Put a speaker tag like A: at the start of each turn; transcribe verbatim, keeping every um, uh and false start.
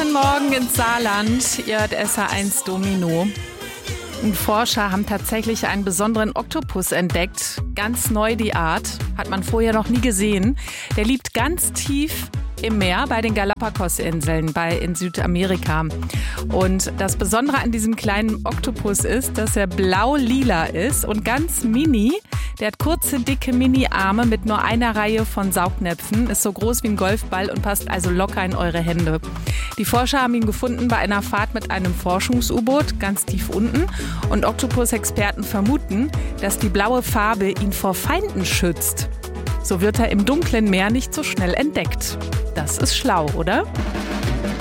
A: Guten Morgen ins Saarland, ihr hört S H eins Domino. Und Forscher haben tatsächlich einen besonderen Oktopus entdeckt. Ganz neu die Art, hat man vorher noch nie gesehen. Der lebt ganz tief im Meer bei den Galapagos-Inseln bei, in Südamerika. Und das Besondere an diesem kleinen Oktopus ist, dass er blau-lila ist und ganz mini. Der hat kurze, dicke Mini-Arme mit nur einer Reihe von Saugnäpfen, ist so groß wie ein Golfball und passt also locker in eure Hände. Die Forscher haben ihn gefunden bei einer Fahrt mit einem Forschungs-U-Boot ganz tief unten. Und Oktopus-Experten vermuten, dass die blaue Farbe ihn vor Feinden schützt. So wird er im dunklen Meer nicht so schnell entdeckt. Das ist schlau, oder?